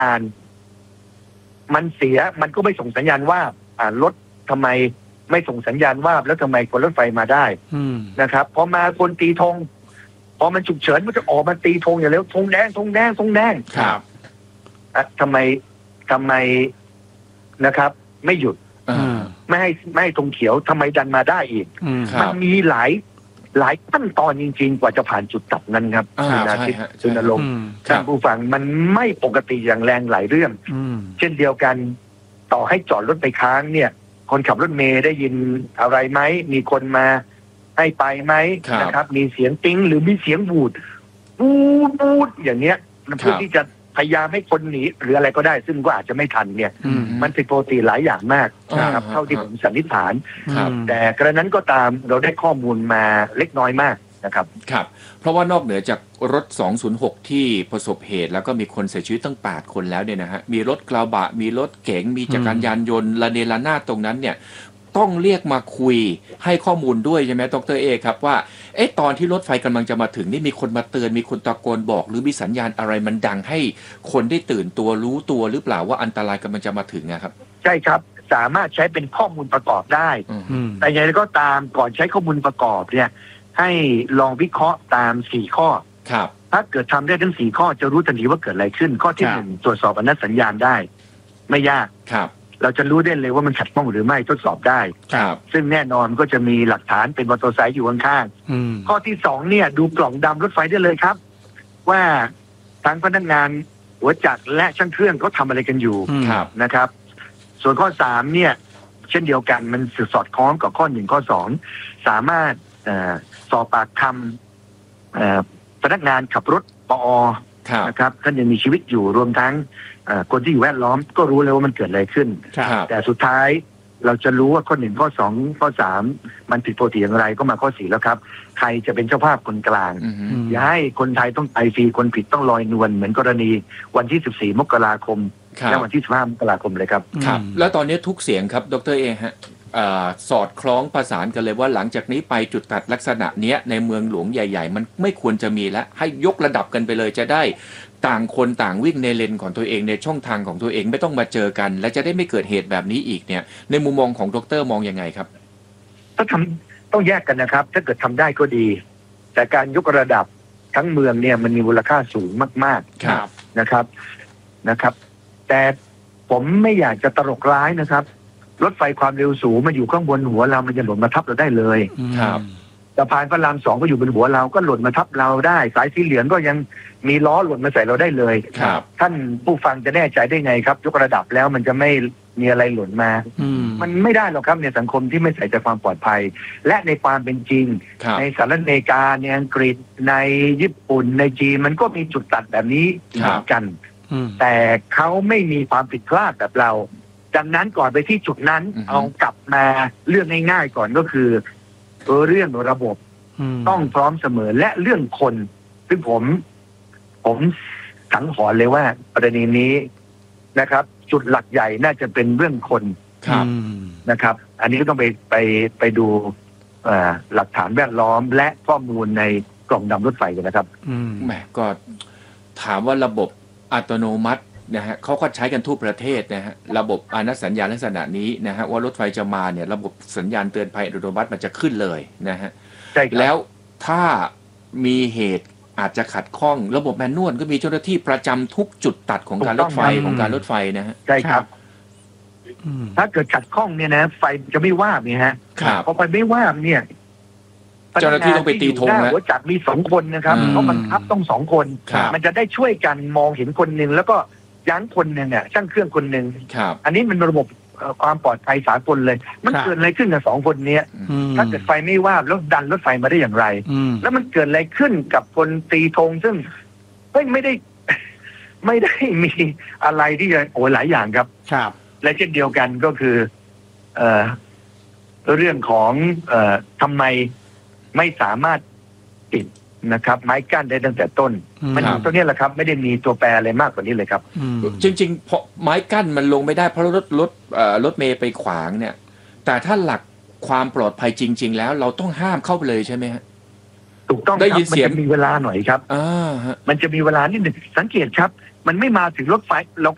ญมันเสียมันก็ไม่ส่งสัญญาณว่ารถทำไมไม่ส่งสัญญาณว่าแล้วทำไมคนรถไฟมาได้นะครับพอมาคนตีธงพอมันฉุกเฉินมันจะออกมาตีธงอย่างเร็วธงแดงธงแดงธงแดงครับทำไมนะครับ ไม่หยุดไม่ให้ธงเขียวทำไมดันมาได้อีกมันมีหลายขั้นตอนจริงๆกว่าจะผ่านจุดตัดนั้นครับคุณอาทิตย์คุณอารมณ์ท่านผู้ฟังมันไม่ปกติอย่างแรงหลายเรื่องเช่นเดียวกันต่อให้จอดรถไปค้างเนี่ยคนขับรถเมล์ได้ยินอะไรไหมมีคนมาให้ไปไหมนะครับมีเสียงติ้งหรือมีเสียงบูดอย่างเนี้ยเพื่อที่จะพยายามให้คนหนีหรืออะไรก็ได้ซึ่งก็อาจจะไม่ทันเนี่ยมันผิดปกติหลายอย่างมากนะครับเท่าที่ผมสันนิษฐานแต่กระนั้นก็ตามเราได้ข้อมูลมาเล็กน้อยมากนะครับครับเพราะว่านอกเหนือจากรถ206ที่ประสบเหตุแล้วก็มีคนเสียชีวิตตั้ง8คนแล้วเนี่ยนะฮะมีรถกระบะมีรถเก๋งมีจักรยานยนต์ระเนระนาดตรงนั้นเนี่ยต้องเรียกมาคุยให้ข้อมูลด้วยใช่ไหมดร.เอครับว่าตอนที่รถไฟกำลังจะมาถึงนี่มีคนมาเตือนมีคนตะโกนบอกหรือมีสัญญาณอะไรมันดังให้คนได้ตื่นตัวรู้ตัวหรือเปล่าว่าอันตรายกำลังจะมาถึงนะครับใช่ครับสามารถใช้เป็นข้อมูลประกอบได้แต่อย่างไรก็ตามก่อนใช้ข้อมูลประกอบเนี่ยให้ลองวิเคราะห์ตาม4ข้อครับถ้าเกิดทำได้ทั้ง4ข้อจะรู้ทันทีว่าเกิดอะไรขึ้นข้อที่1ตรวจสอบอนุสัญญาณได้ไม่ยากครับเราจะรู้ได้เลยว่ามันขัดข้องหรือไม่ทดสอบได้ซึ่งแน่นอนก็จะมีหลักฐานเป็นมอเตอร์ไซค์อยู่ข้างๆข้อที่2เนี่ยดูกล่องดำรถไฟได้เลยครับว่าทั้งพนักงานหัวจักรและช่างเครื่องเขาทำอะไรกันอยู่นะครับส่วนข้อ3เนี่ยเช่นเดียวกันมันสอดคล้องกับข้อ1ข้อ2สามารถสอบปากคำพนักงานขับรถปอ.นะครับท่านยังมีชีวิตอยู่รวมทั้งคนที่อยู่แวดล้อมก็รู้เลยว่ามันเกิดอะไรขึ้นแต่สุดท้ายเราจะรู้ว่าข้อ1ข้อ2ข้อ3มันผิดปกติอย่างไรก็มาข้อ4แล้วครับใครจะเป็นเจ้าภาพคนกลางอย่าให้คนไทยต้องไปฟรีคนผิดต้องลอยนวลเหมือนกรณีวันที่14มกราคมและวันที่15มกราคมเลยครับแล้วตอนนี้ทุกเสียงครับดร.เอฮะสอดคล้องประสานกันเลยว่าหลังจากนี้ไปจุดตัดลักษณะเนี้ยในเมืองหลวงใหญ่ๆมันไม่ควรจะมีแล้วให้ยกระดับกันไปเลยจะได้ต่างคนต่างวิ่งในเลนของตัวเองในช่องทางของตัวเองไม่ต้องมาเจอกันและจะได้ไม่เกิดเหตุแบบนี้อีกเนี่ยในมุมมองของดร.มองยังไงครับต้องแยกกันนะครับถ้าเกิดทำได้ก็ดีแต่การยกระดับทั้งเมืองเนี่ยมันมีมูลค่าสูงมากๆนะครับแต่ผมไม่อยากจะตลกร้ายนะครับรถไฟความเร็วสูงมันอยู่ข้างบนหัวเรามันจะหล่นมาทับเราได้เลยสะพานพระราม2ก็อยู่บนหัวเราก็หล่นมาทับเราได้สายสีเหลืองก็ยังมีล้อหล่นมาใส่เราได้เลยท่านผู้ฟังจะแน่ใจได้ไงครับยกระดับแล้วมันจะไม่มีอะไรหล่นมามันไม่ได้หรอกครับในสังคมที่ไม่ใส่ใจความปลอดภัยและในความเป็นจริงในสหรัฐอเมริกาในอังกฤษในญี่ปุ่นในจีนมันก็มีจุดตัดแบบนี้เหมือนกันแต่เขาไม่มีความผิดพลาดแบบเราดังนั้นก่อนไปที่จุดนั้นเอากลับมาเรื่องง่ายๆก่อนก็คือเรื่องระบบต้องพร้อมเสมอและเรื่องคนซึ่งผมสังหรณ์เลยว่าประเด็นนี้นะครับจุดหลักใหญ่น่าจะเป็นเรื่องคนนะครับอันนี้ก็ต้องไปดูหลักฐานแวดล้อมและข้อมูลในกล่องดำรถไฟกันนะครับแหมก็ถามว่าระบบอัตโนมัตินะฮะเขาก็ใช้กันทั่วประเทศนะฮะระบบอนุสัญญาณลักษณะนี้นะฮะว่ารถไฟจะมาเนี่ยระบบสัญญาณเตือนภัยอัตโนมัติมันจะขึ้นเลยนะฮะแล้วถ้ามีเหตุอาจจะขัดข้องระบบแมนนวลก็มีเจ้าหน้าที่ประจำทุกจุดตัดของการรถไฟของการรถไฟนะฮะใช่ครับถ้าเกิดขัดข้องเนี่ยนะไฟจะไม่ว่างเนี่ยฮะพอไฟไม่ว่างเนี่ยเจ้าหน้าที่ต้องไปตีธงนะหัวจักรมี2คนนะครับเพราะบังคับต้อง2คนมันจะได้ช่วยกันมองเห็นคนนึงแล้วก็ยั้งคนหนึ่งเนี่ยช่างเครื่องคนหนึ่งอันนี้มันระบบความปลอดภัยสากลเลยมันเกิดอะไรขึ้นกับ2คนนี้ถ้าเกิดไฟไม่ว่างแล้วดันรถไฟมาได้อย่างไรแล้วมันเกิดอะไรขึ้นกับคนตีธงซึ่งไม่ได้มีอะไรที่จะหลายอย่างครับและเช่นเดียวกันก็คือเรื่องของทำไมไม่สามารถปิดนะครับไม้กั้นได้ตั้งแต่ต้นมันตัวนี้แหละครับไม่ได้มีตัวแปรอะไรมากกว่านี้เลยครับจริงๆเพราะไม้กั้นมันลงไม่ได้เพราะรถเมย์ไปขวางเนี่ยแต่ถ้าหลักความปลอดภัยจริงๆแล้วเราต้องห้ามเข้าไปเลยใช่ไหมฮะถูกต้องครับมันจะมีเวลาหน่อยครับมันจะมีเวลานิดหนึ่งสังเกตครับมันไม่มาถึงรถไฟเรา